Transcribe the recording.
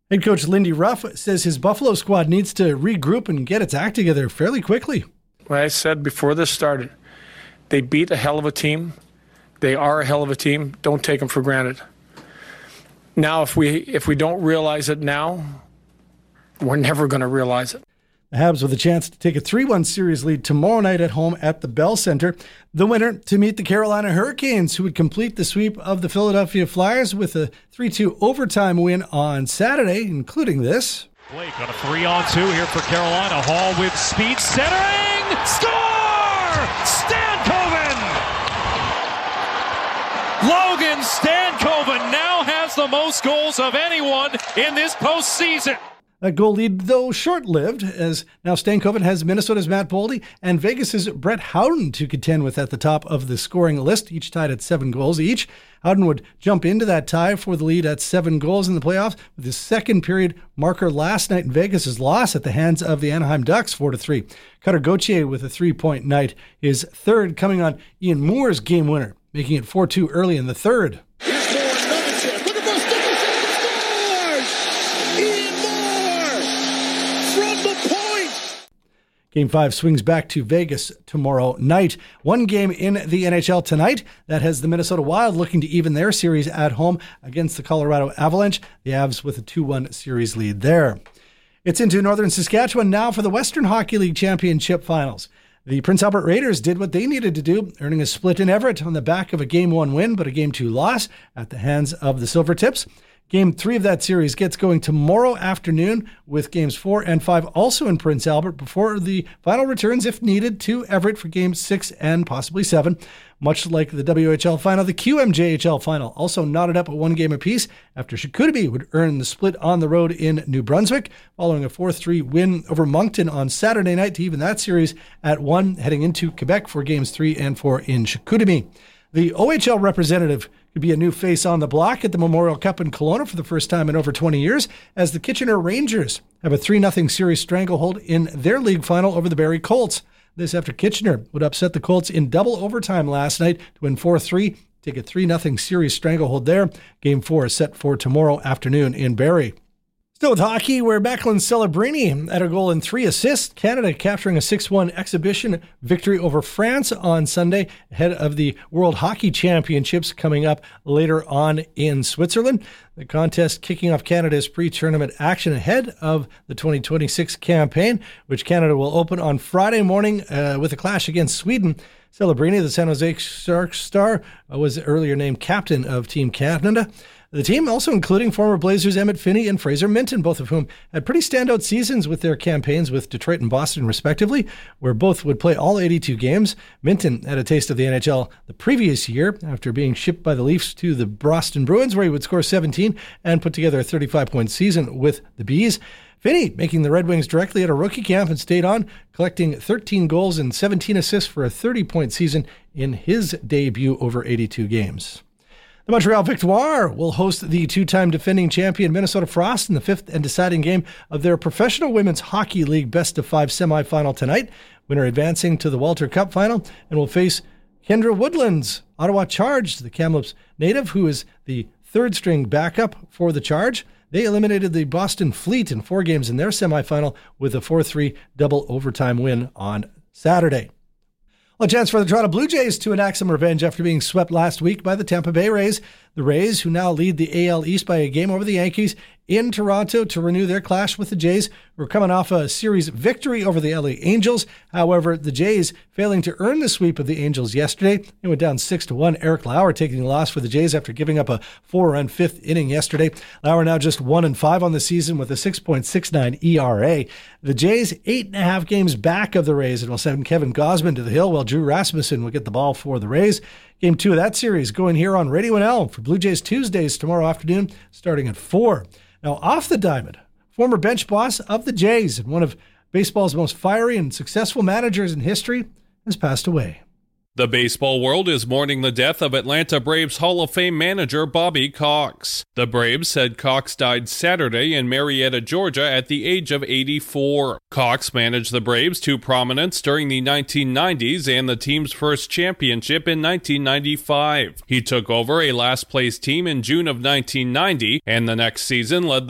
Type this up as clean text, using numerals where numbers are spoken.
Head coach Lindy Ruff says his Buffalo squad needs to regroup and get its act together fairly quickly. Like I said before this started, they beat a hell of a team. They are a hell of a team. Don't take them for granted. Now, if we don't realize it now, we're never going to realize it. The Habs with a chance to take a 3-1 series lead tomorrow night at home at the Bell Center. The winner to meet the Carolina Hurricanes, who would complete the sweep of the Philadelphia Flyers with a 3-2 overtime win on Saturday, including this. Blake on a 3-on-2 here for Carolina. Hall with speed, centering, score! Stankoven! Logan Stankoven now has the most goals of anyone in this postseason. That goal lead, though short-lived, as now Stankoven has Minnesota's Matt Boldy and Vegas's Brett Howden to contend with at the top of the scoring list, each tied at 7 goals each. Howden would jump into that tie for the lead at 7 goals in the playoffs, with his second period marker last night in Vegas's loss at the hands of the Anaheim Ducks 4-3. Cutter Gauthier with a 3-point night, his third coming on Ian Moore's game winner, making it 4-2 early in the third. Game 5 swings back to Vegas tomorrow night. One game in the NHL tonight that has the Minnesota Wild looking to even their series at home against the Colorado Avalanche. The Avs with a 2-1 series lead there. It's into northern Saskatchewan now for the Western Hockey League Championship Finals. The Prince Albert Raiders did what they needed to do, earning a split in Everett on the back of a Game 1 win but a Game 2 loss at the hands of the Silvertips. Game 3 of that series gets going tomorrow afternoon with Games 4 and 5 also in Prince Albert before the final returns, if needed, to Everett for Games 6 and possibly 7. Much like the WHL final, the QMJHL final also knotted up at 1 game apiece after Chicoutimi would earn the split on the road in New Brunswick, following a 4-3 win over Moncton on Saturday night to even that series at 1, heading into Quebec for Games 3 and 4 in Chicoutimi. The OHL representative could be a new face on the block at the Memorial Cup in Kelowna for the first time in over 20 years, as the Kitchener Rangers have a 3-0 series stranglehold in their league final over the Barrie Colts. This after Kitchener would upset the Colts in double overtime last night to win 4-3, take a 3-0 series stranglehold there. Game 4 is set for tomorrow afternoon in Barrie. Still with hockey, where Declan Celebrini had a goal and 3 assists. Canada capturing a 6-1 exhibition victory over France on Sunday ahead of the World Hockey Championships coming up later on in Switzerland. The contest kicking off Canada's pre-tournament action ahead of the 2026 campaign, which Canada will open on Friday morning with a clash against Sweden. Celebrini, the San Jose Sharks star, was earlier named captain of Team Canada. The team also including former Blazers Emmett Finney and Fraser Minton, both of whom had pretty standout seasons with their campaigns with Detroit and Boston respectively, where both would play all 82 games. Minton had a taste of the NHL the previous year after being shipped by the Leafs to the Boston Bruins, where he would score 17 and put together a 35-point season with the Bees. Finney making the Red Wings directly at a rookie camp and stayed on, collecting 13 goals and 17 assists for a 30-point season in his debut over 82 games. The Montreal Victoire will host the 2-time defending champion Minnesota Frost in the 5th and deciding game of their Professional Women's Hockey League Best-of-5 semifinal tonight. Winner advancing to the Walter Cup final and will face Kendra Woodland's Ottawa Charge, the Kamloops native, who is the third-string backup for the Charge. They eliminated the Boston Fleet in 4 games in their semifinal with a 4-3 double overtime win on Saturday. A chance for the Toronto Blue Jays to enact some revenge after being swept last week by the Tampa Bay Rays. The Rays, who now lead the AL East by a game over the Yankees, in Toronto to renew their clash with the Jays, who are coming off a series victory over the LA Angels. However, the Jays failing to earn the sweep of the Angels yesterday. They went down 6-1. Eric Lauer taking the loss for the Jays after giving up a 4-run 5th inning yesterday. Lauer now just 1-5 on the season with a 6.69 ERA. The Jays 8.5 games back of the Rays and will send Kevin Gausman to the hill while Drew Rasmussen will get the ball for the Rays. Game 2 of that series going here on Radio and Elm for Blue Jays Tuesdays tomorrow afternoon starting at 4. Now, off the diamond, former bench boss of the Jays and one of baseball's most fiery and successful managers in history has passed away. The baseball world is mourning the death of Atlanta Braves Hall of Fame manager Bobby Cox. The Braves said Cox died Saturday in Marietta, Georgia at the age of 84. Cox managed the Braves to prominence during the 1990s and the team's first championship in 1995. He took over a last-place team in June of 1990 and the next season led